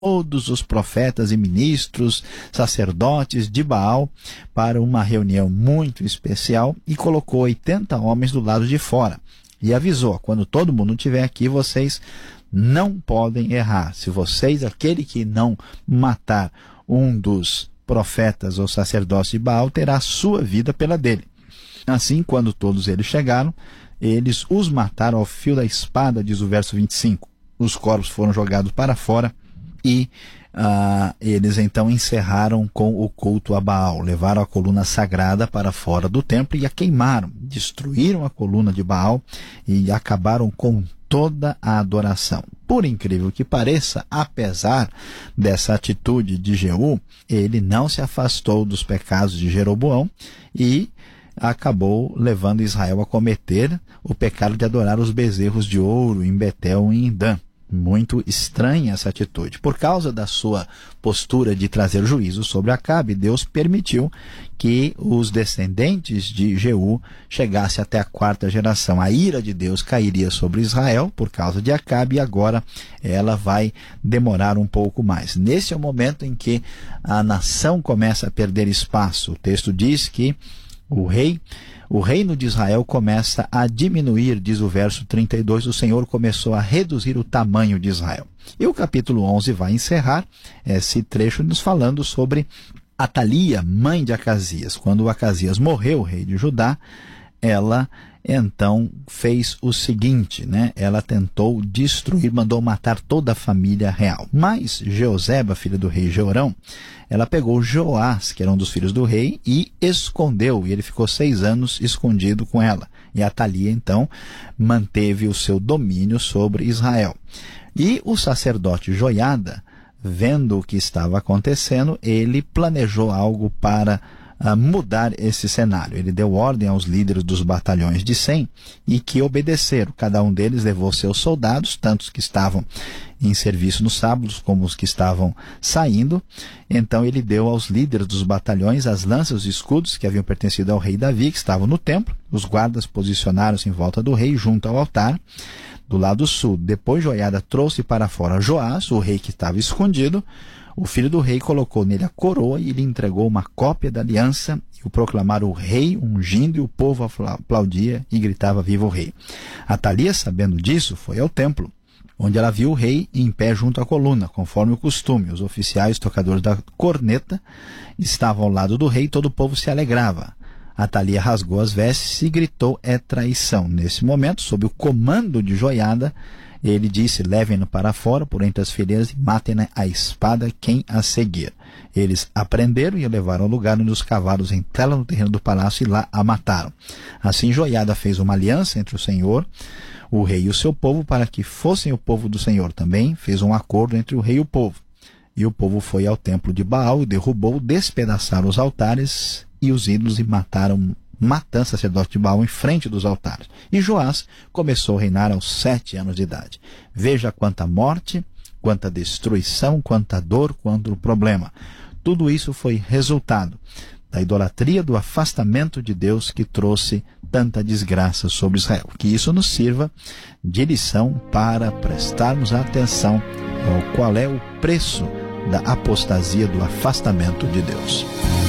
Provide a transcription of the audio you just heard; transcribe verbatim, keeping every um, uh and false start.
todos os profetas e ministros, sacerdotes de Baal para uma reunião muito especial e colocou oitenta homens do lado de fora. E avisou, quando todo mundo estiver aqui, vocês não podem errar. Se vocês, aquele que não matar um dos profetas ou sacerdotes de Baal, terá a sua vida pela dele. Assim, quando todos eles chegaram, eles os mataram ao fio da espada, diz o verso vinte e cinco. Os corpos foram jogados para fora e ah, eles então encerraram com o culto a Baal. Levaram a coluna sagrada para fora do templo e a queimaram. Destruíram a coluna de Baal e acabaram com toda a adoração. Por incrível que pareça, apesar dessa atitude de Jeú, ele não se afastou dos pecados de Jeroboão e acabou levando Israel a cometer o pecado de adorar os bezerros de ouro em Betel e em Dan. Muito estranha essa atitude. Por causa da sua postura de trazer juízo sobre Acabe, Deus permitiu que os descendentes de Jeú chegassem até a quarta geração. A ira de Deus cairia sobre Israel por causa de Acabe e agora ela vai demorar um pouco mais. Nesse é o momento em que a nação começa a perder espaço. O texto diz que o rei O reino de Israel começa a diminuir, diz o verso trinta e dois, o Senhor começou a reduzir o tamanho de Israel. E o capítulo onze vai encerrar esse trecho nos falando sobre Atalia, mãe de Acasias. Quando Acasias morreu, o rei de Judá, ela então fez o seguinte, né? Ela tentou destruir, mandou matar toda a família real. Mas Jeoseba, filha do rei Jeorão, ela pegou Joás, que era um dos filhos do rei, e escondeu. E ele ficou seis anos escondido com ela. E Atalia, então, manteve o seu domínio sobre Israel. E o sacerdote Joiada, vendo o que estava acontecendo, ele planejou algo para a mudar esse cenário. Ele deu ordem aos líderes dos batalhões de cem e que obedeceram. Cada um deles levou seus soldados, tanto os que estavam em serviço nos sábados como os que estavam saindo. Então ele deu aos líderes dos batalhões as lanças e escudos que haviam pertencido ao rei Davi, que estavam no templo. Os guardas posicionaram-se em volta do rei, junto ao altar, do lado sul. Depois Joiada trouxe para fora Joás, o rei que estava escondido. O filho do rei colocou nele a coroa e lhe entregou uma cópia da aliança e o proclamaram o rei, ungindo, e o povo aplaudia e gritava: viva o rei. Atalia, sabendo disso, foi ao templo, onde ela viu o rei em pé junto à coluna, conforme o costume. Os oficiais tocadores da corneta estavam ao lado do rei e todo o povo se alegrava. Atalia rasgou as vestes e gritou: é traição. Nesse momento, sob o comando de Joiada, ele disse: levem-no para fora, por entre as fileiras, e matem-na a espada quem a seguir. Eles a prenderam e a levaram ao lugar onde os cavalos entraram no terreno do palácio e lá a mataram. Assim Joiada fez uma aliança entre o Senhor, o rei e o seu povo, para que fossem o povo do Senhor. Também fez um acordo entre o rei e o povo. E o povo foi ao templo de Baal e derrubou, despedaçaram os altares e os ídolos e mataram Matã, sacerdote de Baal, em frente dos altares. E Joás começou a reinar aos sete anos de idade. Veja quanta morte, quanta destruição, quanta dor, quanto problema. Tudo isso foi resultado da idolatria, do afastamento de Deus que trouxe tanta desgraça sobre Israel. Que isso nos sirva de lição para prestarmos atenção ao qual é o preço da apostasia, do afastamento de Deus.